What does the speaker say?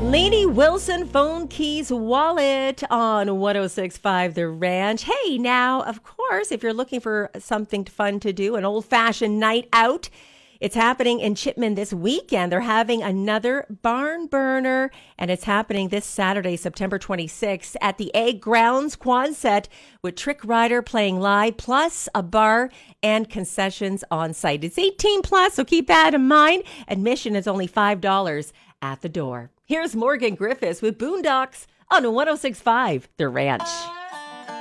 Lainey Wilson, Phone Keys Wallet on 1065 The Ranch. Hey, now, of course, if you're looking for something fun to do, an old-fashioned night out, it's happening in Chipman this weekend. They're having another barn burner, and it's happening this Saturday, September 26th at the Egg Grounds Quonset with Trick Rider playing live, plus a bar and concessions on site. It's 18 plus, so keep that in mind. Admission is only $5 at the door. Here's Morgan Griffiths with Boondocks on 1065 The Ranch.